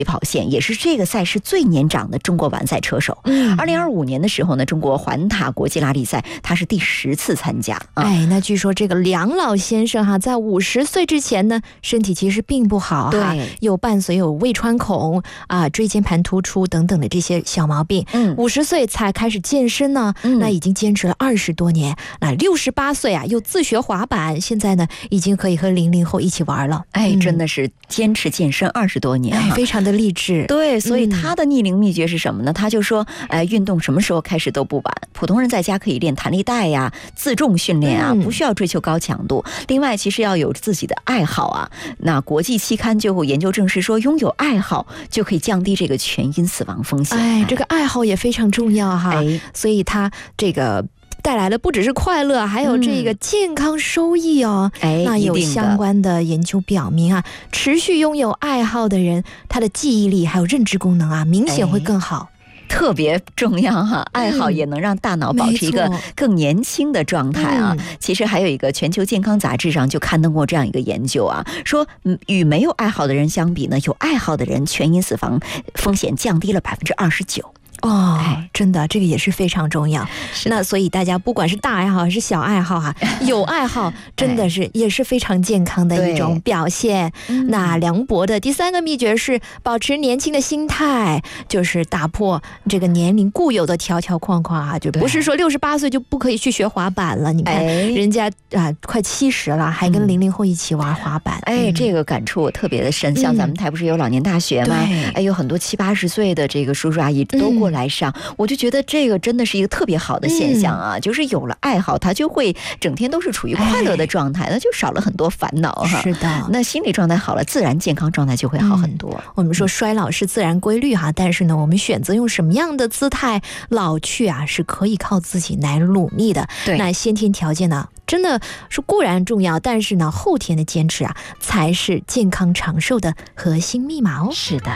跑线，也是这个赛事最年长的中国完赛车手。2025年的时候呢，中国环塔国际拉力赛他是第10次参加。 那据说这个梁老先生哈，在50岁之前呢，身体其实并不好哈，有伴随有胃穿孔啊、椎间盘突出等等的这些小毛病。50岁才开始健身呢，那已经坚持了20多年。那68岁啊，又自学滑板，现在呢，已经可以和00后一起玩了。 真的是坚持健身20多年， 非常的励志。 对，所以他的逆龄秘诀是什么呢？他就说，运动什么时候开始都不晚。普通人在家可以练弹力带呀、自重训练啊，不需要追求高强度。另外，其实要有自己的爱好啊。那国际期刊就研究证实说，拥有爱好就可以降低这个全因死亡风险。 这个爱好也非常重要哈。所以他这个带来的不只是快乐，还有这个健康收益哦。那有相关的研究表明啊，持续拥有爱好的人，他的记忆力还有认知功能啊，明显会更好。 特别重要哈，爱好也能让大脑保持一个更年轻的状态啊。其实还有一个全球健康杂志上就刊登过这样一个研究啊，说与没有爱好的人相比呢，有爱好的人全因死亡风险降低了29%。 真的，这个也是非常重要。那所以大家不管是大爱好还是小爱好哈，有爱好真的是也是非常健康的一种表现。那梁博的第3个秘诀是保持年轻的心态，就是打破这个年龄固有的条条框框啊，就不是说68岁就不可以去学滑板了。你看人家快70了，还跟00后一起玩滑板。 这个感触我特别的深。像咱们台不是有老年大学吗？有很多70、80岁的这个叔叔阿姨都过来上，我就觉得这个真的是一个特别好的现象啊，就是有了爱好，他就会整天都是处于快乐的状态，那就少了很多烦恼哈。 是的， 那心理状态好了，自然健康状态就会好很多。 我们说衰老是自然规律哈，但是呢，我们选择用什么样的姿态老去啊，是可以靠自己来努力的。那先天条件呢，真的是固然重要，但是呢，后天的坚持啊，才是健康长寿的核心密码哦。 是的。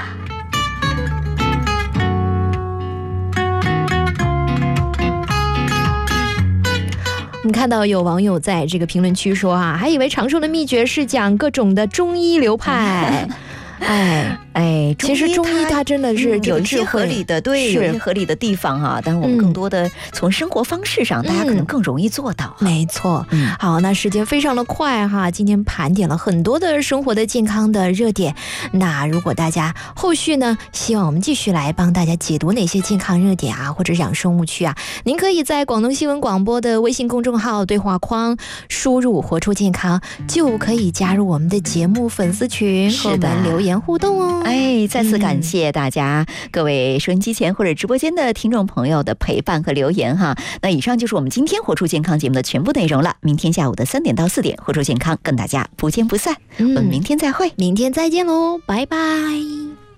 我们看到有网友在这个评论区说啊，还以为长寿的秘诀是讲各种的中医流派。其实中医它真的是有一些合理的，对，有一些合理的地方哈，但是我们更多的从生活方式上，大家可能更容易做到。 没错。好，那时间非常的快哈，今天盘点了很多的生活的健康的热点。那如果大家后续呢，希望我们继续来帮大家解读哪些健康热点啊，或者养生误区啊，您可以在广东新闻广播的微信公众号对话框输入活出健康，就可以加入我们的节目粉丝群，和我们留言互动哦。 再次感谢大家，各位收音机前或者直播间的听众朋友的陪伴和留言哈。那以上就是我们今天活出健康节目的全部内容了。明天下午的3点到4点，活出健康跟大家不见不散。我们明天再会， 明天再见喽，拜拜。